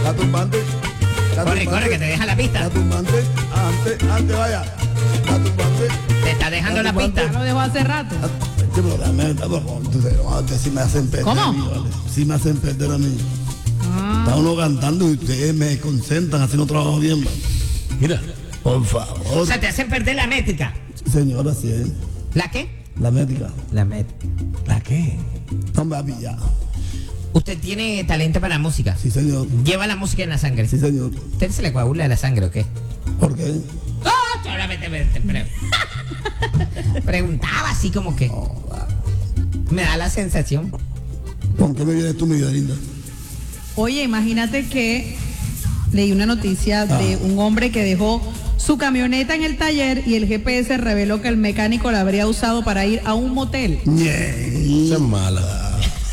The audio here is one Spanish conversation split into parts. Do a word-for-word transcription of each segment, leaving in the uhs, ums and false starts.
Está tumbante. Corre, corre, que te deja la pista. Está tumbante. Antes, antes, vaya. Está tumbante. Te está dejando la pista. Ya lo dejó hace rato. Ustedes sí me hacen perder. ¿Cómo? A mí, ¿vale? Sí me hacen perder a mí. Ah. Está uno cantando y ustedes me concentran haciendo trabajo bien. ¿vale? Mira. Por favor. O sea, te hacen perder la métrica. Señora, sí es. ¿La qué? La médica. La métrica. ¿La qué? No me ha pillado. Usted tiene talento para la música. Sí, señor. Lleva la música en la sangre. Sí, señor. ¿Usted se le coagula la sangre o qué? ¿Por qué? ¡Oh! Solamente me te pre- preguntaba así como que. Me da la sensación. ¿Con qué me vienes tú, mi vida linda? Oye, imagínate que leí una noticia de un hombre que dejó su camioneta en el taller y el G P S reveló que el mecánico la habría usado para ir a un motel. Esa es mala.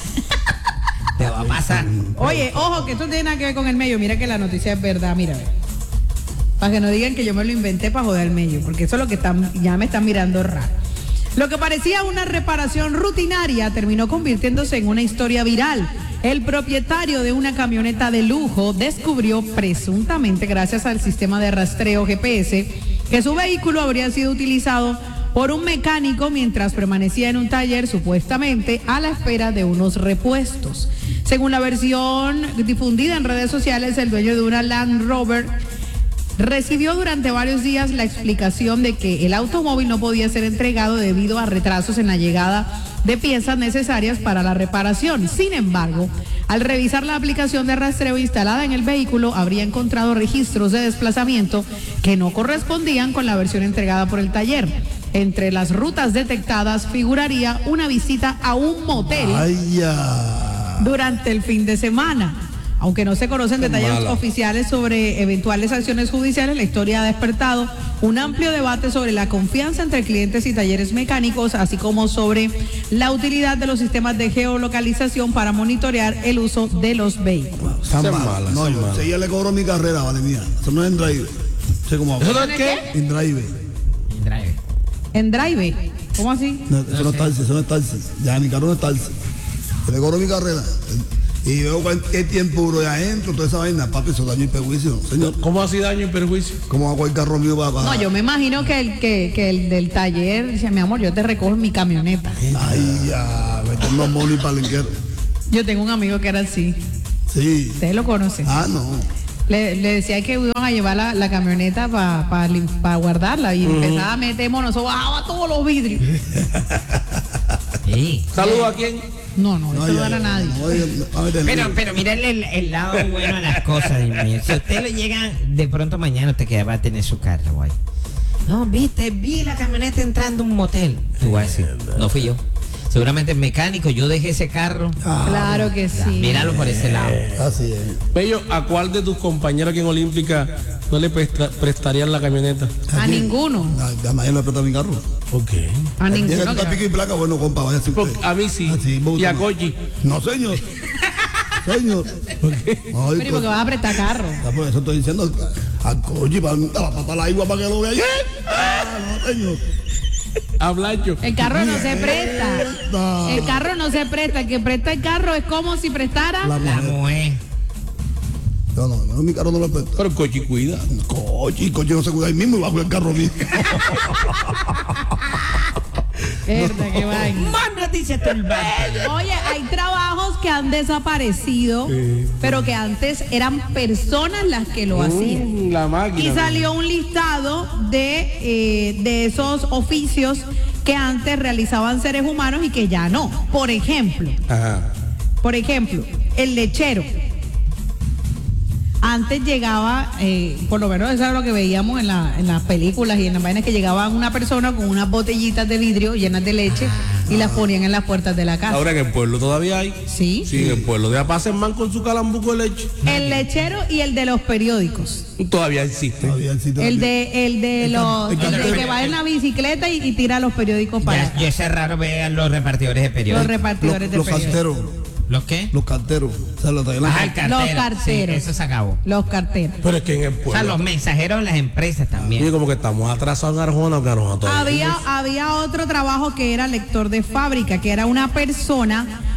Te va a pasar. Oye, ojo, que esto no tiene nada que ver con el medio. Mira que la noticia es verdad, mira. Ve. Para que no digan que yo me lo inventé para joder al medio, porque eso es lo que están, ya me están mirando raro. Lo que parecía una reparación rutinaria terminó convirtiéndose en una historia viral. El propietario de una camioneta de lujo descubrió presuntamente, gracias al sistema de rastreo G P S, que su vehículo habría sido utilizado por un mecánico mientras permanecía en un taller, supuestamente a la espera de unos repuestos. Según la versión difundida en redes sociales, el dueño de una Land Rover recibió durante varios días la explicación de que el automóvil no podía ser entregado debido a retrasos en la llegada de piezas necesarias para la reparación. Sin embargo, al revisar la aplicación de rastreo instalada en el vehículo, habría encontrado registros de desplazamiento que no correspondían con la versión entregada por el taller. Entre las rutas detectadas figuraría una visita a un motel Ay, ya. durante el fin de semana. Aunque no se conocen detalles mala. oficiales sobre eventuales acciones judiciales, la historia ha despertado un amplio debate sobre la confianza entre clientes y talleres mecánicos, así como sobre la utilidad de los sistemas de geolocalización para monitorear el uso de los vehículos. Está Esa es mala. mala, No, esa es yo, mala. si ella le cobro mi carrera, vale mía. Eso no es en drive. Sé cómo ¿Eso hago. no es qué? En drive. Drive. En Drive, ¿cómo así? No, eso no es taxi, eso no es taxi. Ya mi carro no es taxi. Yo le cobro mi carrera. Y veo qué tiempo duro de adentro, toda esa vaina, papi, eso daño y perjuicio. Señor, ¿Cómo así daño y perjuicio? ¿cómo hago el carro mío para No, yo me imagino que el, que, que el del taller dice, mi amor, yo te recojo en mi camioneta. Ay, ya, me tengo unos monos y palenqueros. Yo tengo un amigo que era así, Sí. ustedes lo conocen. Ah, no. Le, le decía que iban a llevar la, la camioneta para pa, pa guardarla y empezaba a meter mono, eso bajaba todos los vidrios. Sí. ¿Saludo a quién? No, no, eso no ya, era ya, nadie. no, oye, no, a ver, Pero, el- pero mira el, el- el lado bueno a las cosas, Dios mío. Si usted le llega, de pronto mañana usted que va a tener su carro, guay. No, viste, vi la camioneta entrando a un motel. Tú vas a decir, no fui yo. Seguramente el mecánico, yo dejé ese carro. Claro que sí. Míralo por ese lado. Así es. Bello, ¿a cuál de tus compañeros aquí en Olímpica no le presta- prestarían la camioneta? A ninguno. Ah, ya nadie le presta mi carro. ¿Por qué? A Llega ninguno. tu pico y placa, bueno, compa, vaya sin Porque a mí sí. Ah, sí, vos y a también. Cochi. No, señor. Señor. ¿Por qué? Ay, Pero ¿y por pues, qué vas a prestar carro? ah, por eso estoy diciendo al coche para, para, para la agua para que lo vea. Ah, no, señor. A Blancho. El carro no se presta. No. El carro no se presta. El que presta el carro es como si prestara. La La mujer. mujer. No, no, no, mi carro no lo presto. Pero Cochi cuida. Coche, coche no se cuida ahí mismo y va a cuidar el carro mío. Verdad, qué vaina. Más noticias turbantes. Oye, hay trabajos que han desaparecido, pero que antes eran personas las que lo hacían. Mm, la máquina. Y salió un listado de, eh, de esos oficios que antes realizaban seres humanos y que ya no. Por ejemplo, Ajá. por ejemplo, el lechero. Antes llegaba, eh, por lo menos eso es lo que veíamos en, la, en las películas y en las vainas, que llegaba una persona con unas botellitas de vidrio llenas de leche y las ponían en las puertas de la casa. Ahora en el pueblo todavía hay. Sí. Sí, en el pueblo. De pasen man con su calambuco de leche. El lechero y el de los periódicos. Todavía existe. Todavía el sitio El de... de, el de El los, can- el el de cantero. que va en la bicicleta y, y tira los periódicos para Ya, ya es raro ver a los repartidores de los periódicos. repartidores Los, de los periódicos. carteros. ¿Los qué? Los carteros. O sea, los traen Ah, el la... cartero. Los carteros. Sí, eso se acabó. Los carteros. Pero es que en el O sea, pueblo. los mensajeros de las empresas Oye, también. como que estamos atrasados en Arjona o que Arjona todavía. Había, había otro trabajo que era lector de fábrica, que era una persona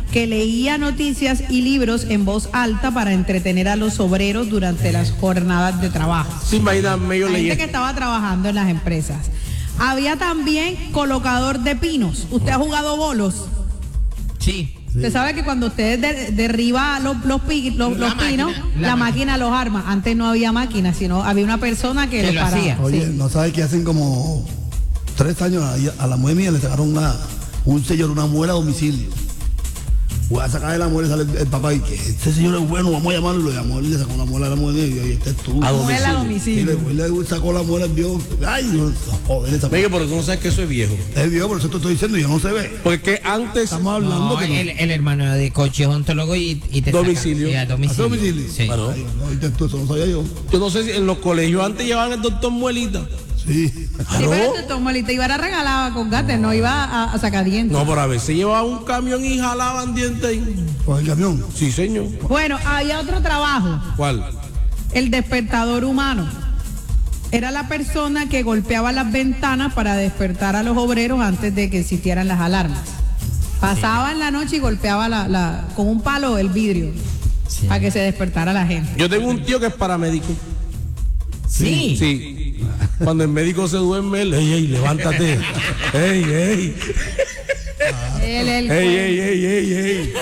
que leía noticias y libros en voz alta para entretener a los obreros durante las jornadas de trabajo. Se imaginan medio La gente leyendo. que estaba trabajando en las empresas. Había también colocador de pinos. ¿Usted ha jugado bolos? Sí. Usted sabe que cuando usted de- derriba los, los, pi- los, La los pinos, máquina, la la, máquina. máquina los arma. Antes no había máquina, sino había una persona que, Que lo paraba. hacía. Oye, Sí. no sabes que hacen como tres años a, a la mujer mía le sacaron una, un sello de una muela a domicilio. Voy a sacar de la muela y sale el, el papá y que este señor es bueno, vamos a llamarlo. Y lo llamó y le sacó una muela a la mujer y yo, y este es tú. A Muela a domicilio. Y le, domicilio. y le sacó la muela, vio. Ay, no, joder, esa Venga, pero tú no sabes que eso es viejo. es viejo, por eso te estoy diciendo, yo no se ve. Porque antes. Estamos hablando No, que no. el, el hermano de coche es ontólogo y, y te saca- Domicilio. sí, a ¿A domicilio. domicilio? Sí. Claro. Ay, no, oíste tú, eso no sabía yo. Yo no sé si en los colegios antes llevaban el doctor Muelita. Sí. Sí, pero este Tomolita iba a regalaba con gates, no iba a, a sacar dientes. No, pero a veces llevaban un camión y jalaban dientes ahí. Con el camión. Sí, señor. Bueno, había otro trabajo, ¿Cuál? el despertador humano. Era la persona que golpeaba las ventanas para despertar a los obreros antes de que existieran las alarmas. Pasaba en la noche y golpeaba la, la- con un palo el vidrio Sí. para que se despertara la gente. Yo tengo un tío que es paramédico. Sí. Sí. Cuando el médico se duerme, él, ey, ey, levántate. Ey, ey. Él, él, Ey, ey, ey, ey, ey.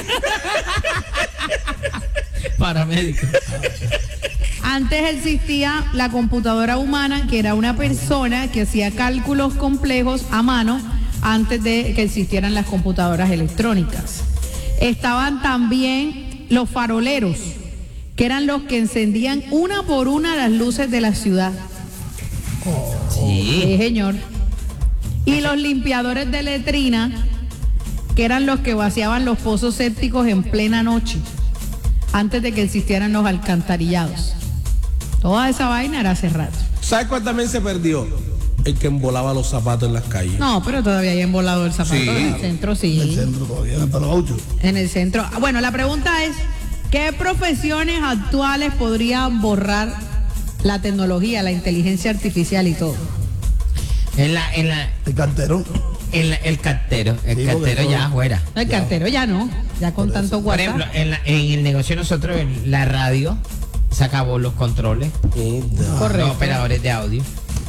Paramédico. Antes existía la computadora humana, que era una persona que hacía cálculos complejos a mano antes de que existieran las computadoras electrónicas. Estaban también los faroleros, que eran los que encendían una por una las luces de la ciudad. Sí, Sí. señor. Y los limpiadores de letrina, que eran los que vaciaban los pozos sépticos en plena noche, antes de que existieran los alcantarillados. Toda esa vaina era hace rato. ¿Sabes cuál también se perdió? El que embolaba los zapatos en las calles. No, pero todavía hay embolado el zapato. Sí. En el centro El sí. centro todavía, en el Palo Gaucho. En el centro. Bueno, la pregunta es, ¿qué profesiones actuales podrían borrar la tecnología, la inteligencia artificial y todo? En la, en la, El cartero. en la- el cartero. El Sí, cartero porque ya todo- afuera. El cartero ya no, ya con tanto Por ejemplo, WhatsApp. en, la- en el negocio nosotros, en la radio, se acabó los controles. Correcto. Los operadores de audio.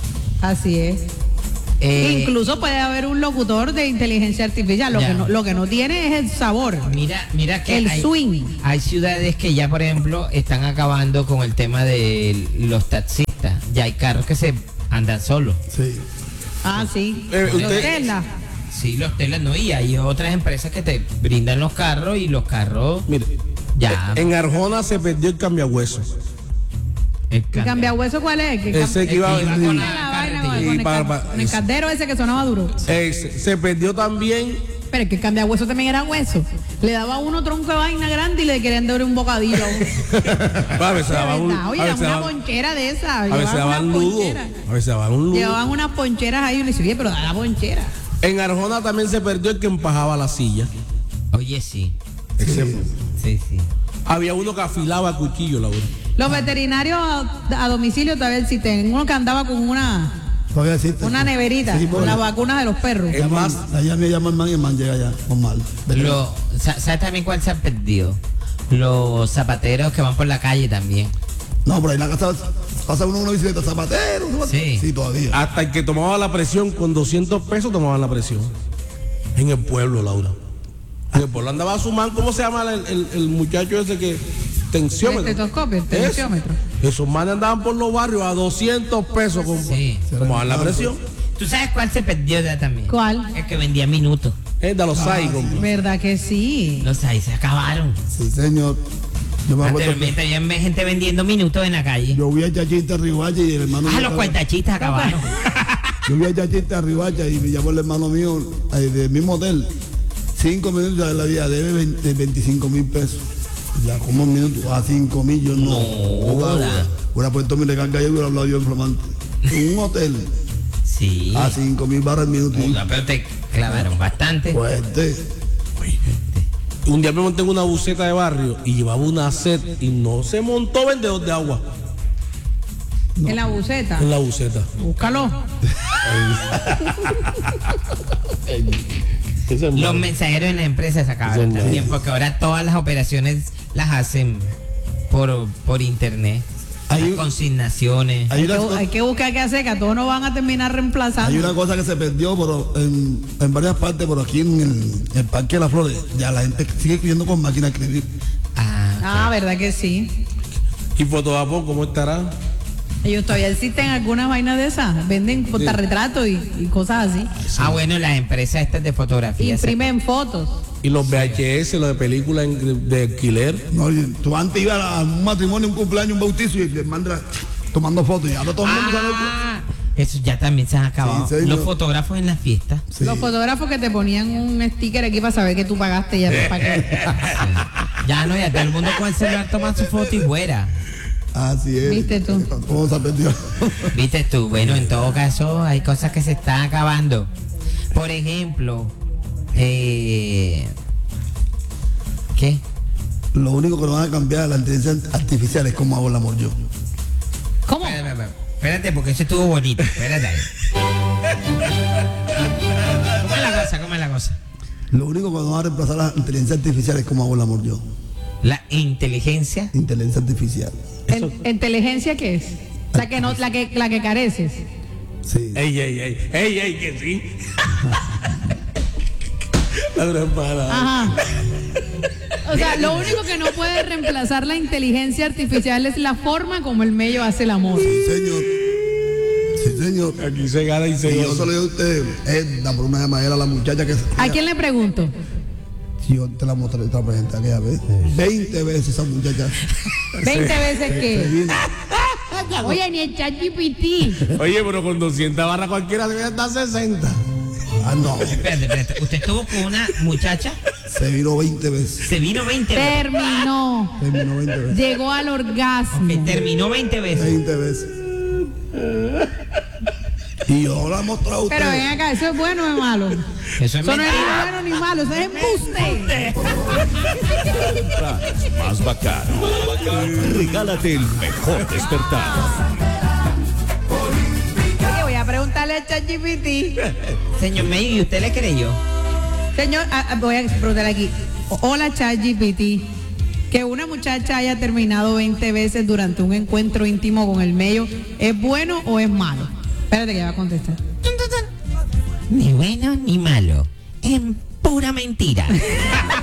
Así es. Eh, Incluso puede haber un locutor de inteligencia artificial. Lo Ya. que no, lo que no tiene es el sabor. Mira, mira que El hay, swing. hay ciudades que ya, por ejemplo, están acabando con el tema de los taxistas. Ya hay carros que se andan solos. Sí. Ah, sí. Eh, Los usted- Tesla. Sí, los telas no. Y hay otras empresas que te brindan los carros y los carros Mire, ya. en Arjona se perdió el cambiahueso. el ¿El cambio. cambiahueso cuál es? ¿Qué Ese que el iba que iba el- con la la vaina con, carretilla. con Y el, para- car- para- con el caldero ese que sonaba duro. Ese, se perdió también. Pero es que el cambiahueso también era hueso. Le daba a uno tronco de vaina grande y le querían dar un bocadillo. A veces De daban un, verdad. Oye, a era veces una daban, ponchera de esa. a veces Llevaban daban una ludo. ponchera. A veces daban un ludo. Llevaban unas poncheras ahí y le decía, oye, pero da la ponchera. En Arjona también se perdió el que empajaba la silla. Oye, sí. Ese- Sí, sí. Había uno que afilaba cuchillo, Laura. Los veterinarios a, a domicilio todavía existen. Uno que andaba con una, Todavía existe. una neverita, Sí, con porque las vacunas de los perros. Es más, allá me llama el man y el man llega allá con mal. Lo, sa- ¿Sabes también cuál se ha perdido? Los zapateros que van por la calle también. No, por ahí en la casa pasa uno una bicicleta, zapatero, zapatero. Sí. Sí, todavía. hasta el que tomaba la presión, con doscientos pesos tomaban la presión. En el pueblo, Laura. En el pueblo andaba su man, ¿cómo se llama el, el- el muchacho ese que? Tensiómetro. El estetoscopio, el Eso. tensiómetro. Esos manes andaban por los barrios a doscientos pesos con, Sí. tomaban la presión. ¿Tú sabes cuál se perdió ya también? ¿Cuál? El que vendía minutos. Es de los SAI, compa. ¿Verdad que sí? Los ahí se acabaron. Sí, señor. Yo me acuerdo que Anteriormente había gente vendiendo minutos en la calle. yo vi a Chachita Rihuacha y el hermano Ah, mío los estaba- cuentachistas acabaron. Yo vi a Chachita Rihuacha y me llamó el hermano mío eh, del mismo hotel. Cinco minutos de la vida debe veinte, veinticinco mil pesos. Ya como un minuto a cinco mil yo no. joda. Hubiera puesto mi recarga y hubiera hablado yo en flamante. En un hotel Sí. a cinco mil barras el minuto. Joda, pero te clavaron bastante. Fuerte. Un día me monté en una buceta de barrio y llevaba una sed y no se montó vendedor de agua En la buceta. en la buceta. Búscalo. Eso es Los malo. mensajeros en la empresa se acabaron Eso es también, malo. porque ahora todas las operaciones las hacen por, por internet. Hay Las un- consignaciones. Hay Hay una, que, co- hay que buscar qué hacer, que a todos nos van a terminar reemplazando. hay una cosa que se perdió pero en, en varias partes, pero aquí en el, el Parque de las Flores, ya la gente sigue escribiendo con máquina de escribir. Ah, Ah, verdad que sí. ¿Y Fotoapó cómo estará? Ellos todavía existen algunas vainas de esas. Venden portarretratos y, y cosas así. ah, bueno, las empresas estas de fotografía. se- Imprimen fotos. ¿Y los V H S, los de películas en- de alquiler? No, oye, tú antes ibas a un matrimonio, un cumpleaños, un bautizo y el mandra tomando fotos y ahora todo el mundo sabe. Ah, eso ya también se han acabado. Sí, señor. Los fotógrafos en las fiestas. Sí. Los fotógrafos que te ponían un sticker aquí para saber que tú pagaste ya para que. Ya no, ya todo el mundo con el celular toma su foto y fuera. Así es. ¿Viste tú? Todo se ha perdido. Viste tú, bueno, en todo caso hay cosas que se están acabando. Por ejemplo, eh, ¿qué? Lo único que nos van a cambiar es la inteligencia artificial es cómo hago el amor yo. ¿Cómo? Espérate, espérate, espérate, porque eso estuvo bonito. Espérate ahí. ¿Cómo es la cosa? ¿Cómo es la cosa? Lo único que nos va a reemplazar la inteligencia artificial es cómo hago el amor yo. La inteligencia. Inteligencia artificial. ¿En- ¿Inteligencia qué es? La que no, la que, la que careces. Sí. ¡Ey, ey, ey! ¡Ey, ey, que sí! La trempada. Ajá. O sea, lo único que no puede reemplazar la inteligencia artificial es la forma como el medio hace el amor. Sí, señor. Sí, señor. Aquí se gana y se Y yo goza. se lo digo a usted, Edna, por una llamadera a la muchacha que... ¿A quién le pregunto? Si yo te la mostré, te la presenté aquella vez. veinte veces esa muchacha. veinte veces Se que. vino. Oye, ni el ChatGPT. Oye, pero con doscientas barras cualquiera debe estar sesenta. Ah, no. Espérate, espérate. Usted estuvo con una muchacha, Se vino veinte veces. se vino veinte veces. Terminó. Terminó veinte veces. Llegó al orgasmo. Que terminó veinte veces. veinte veces. Y yo la mostré a usted. Pero ven acá, ¿eso es bueno o es malo? Eso es Eso no es ni mentira. bueno ni malo, eso es embuste. Más bacano. Regálate el mejor despertar. Oye, voy a preguntarle a ChatGPT. Señor May, ¿y usted le creyó? Señor, ah, ah, voy a preguntarle aquí. O- Hola ChatGPT. Que una muchacha haya terminado veinte veces durante un encuentro íntimo con el medio, ¿es bueno o es malo? Espérate que va a contestar. Ni bueno ni malo. Es pura mentira.